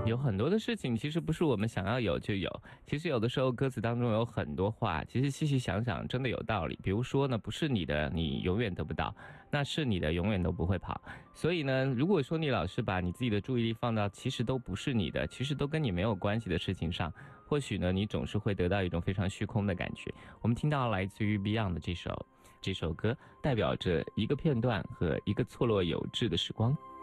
有很多的事情其实不是我们想要有就有，其实有的时候歌词当中有很多话，其实细细想想真的有道理。比如说呢，不是你的你永远得不到，那是你的永远都不会跑。所以呢，如果说你老是把你自己的注意力放到其实都不是你的，其实都跟你没有关系的事情上，或许呢你总是会得到一种非常虚空的感觉。我们听到来自于 Beyond 的这首歌，代表着一个片段和一个错落有致的时光。